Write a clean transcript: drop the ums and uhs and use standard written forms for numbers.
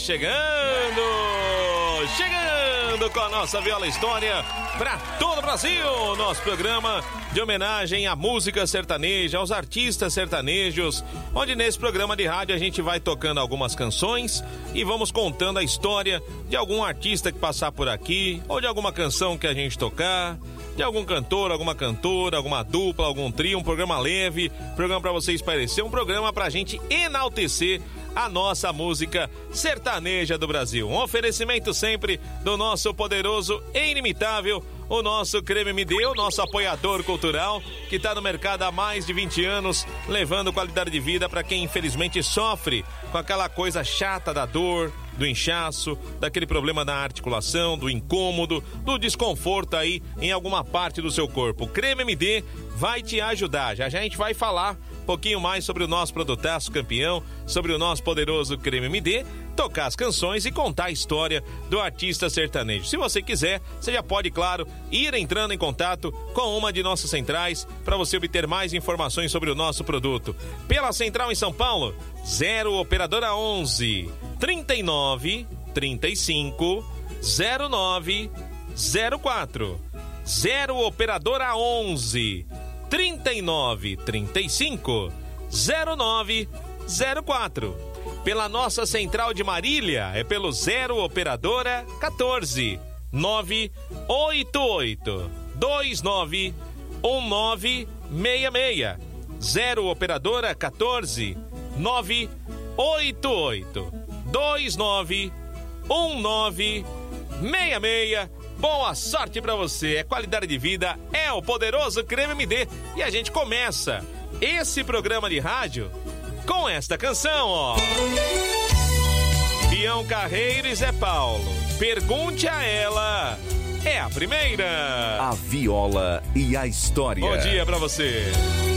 Chegando com a nossa Viola História para todo o Brasil, nosso programa de homenagem à música sertaneja, aos artistas sertanejos, onde nesse programa de rádio a gente vai tocando algumas canções e vamos contando a história de algum artista que passar por aqui, ou de alguma canção que a gente tocar, de algum cantor, alguma cantora, alguma dupla, algum trio, um programa leve, programa para você espairecer, um programa pra gente enaltecer a nossa música sertaneja do Brasil. Um oferecimento sempre do nosso poderoso e inimitável, o nosso Creme MD, o nosso apoiador cultural, que está no mercado há mais de 20 anos, levando qualidade de vida para quem infelizmente sofre com aquela coisa chata da dor, do inchaço, daquele problema na articulação, do incômodo, do desconforto aí em alguma parte do seu corpo. O Creme MD vai te ajudar. Já a gente vai falar um pouquinho mais sobre o nosso produtaço campeão, sobre o nosso poderoso Creme MD, tocar as canções e contar a história do artista sertanejo. Se você quiser, você já pode, claro, ir entrando em contato com uma de nossas centrais para você obter mais informações sobre o nosso produto. Pela central em São Paulo, 0 operadora 11 39 35 09 04. 0 operadora 11 39 35 09 04. Pela nossa central de Marília é pelo 0 operadora 14 988 29 1966. 0 operadora 14 988 29 1966. Boa sorte pra você, é qualidade de vida, é o poderoso Creme MD. E a gente começa esse programa de rádio com esta canção, ó. Bião Carreiro e Zé Paulo, pergunte a ela, é a primeira. A Viola e a História. Bom dia pra você.